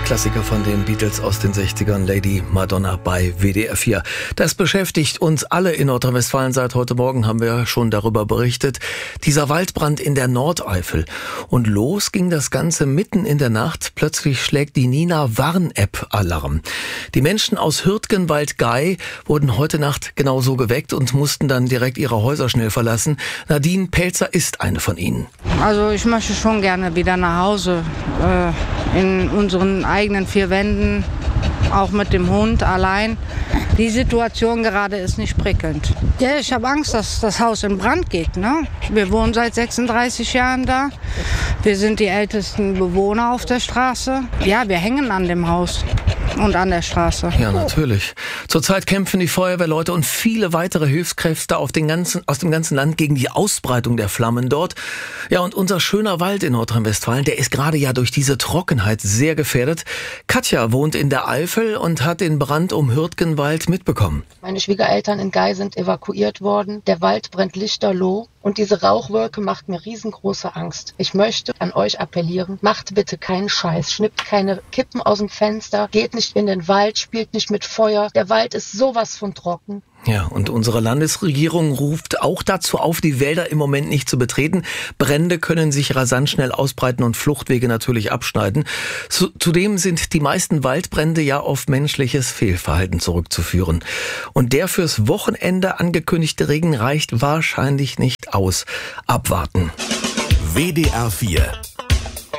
Klassiker von den Beatles aus den 60ern, Lady Madonna bei WDR 4. Das beschäftigt uns alle in Nordrhein-Westfalen. Seit heute Morgen haben wir schon darüber berichtet. Dieser Waldbrand in der Nordeifel. Und los ging das Ganze mitten in der Nacht. Plötzlich schlägt die Nina-Warn-App Alarm. Die Menschen aus Hürtgenwald-Gey wurden heute Nacht genauso geweckt und mussten dann direkt ihre Häuser schnell verlassen. Nadine Pelzer ist eine von ihnen. Also ich möchte schon gerne wieder nach Hause, in unseren eigenen vier Wänden, auch mit dem Hund allein. Die Situation gerade ist nicht prickelnd. Ja, ich habe Angst, dass das Haus in Brand geht, ne? Wir wohnen seit 36 Jahren da. Wir sind die ältesten Bewohner auf der Straße. Ja, wir hängen an dem Haus und an der Straße. Ja, natürlich. Zurzeit kämpfen die Feuerwehrleute und viele weitere Hilfskräfte aus dem ganzen Land gegen die Ausbreitung der Flammen dort. Ja, und unser schöner Wald in Nordrhein-Westfalen, der ist gerade ja durch diese Trockenheit sehr gefährdet. Katja wohnt in der Eifel und hat den Brand um Hürtgenwald mitbekommen. Meine Schwiegereltern in Gey sind evakuiert worden. Der Wald brennt lichterloh und diese Rauchwolke macht mir riesengroße Angst. Ich möchte an euch appellieren, macht bitte keinen Scheiß, schnippt keine Kippen aus dem Fenster, geht nicht in den Wald, spielt nicht mit Feuer. Der Wald ist sowas von trocken. Ja, und unsere Landesregierung ruft auch dazu auf, die Wälder im Moment nicht zu betreten. Brände können sich rasant schnell ausbreiten und Fluchtwege natürlich abschneiden. Zudem sind die meisten Waldbrände ja auf menschliches Fehlverhalten zurückzuführen. Und der fürs Wochenende angekündigte Regen reicht wahrscheinlich nicht aus. Abwarten. WDR 4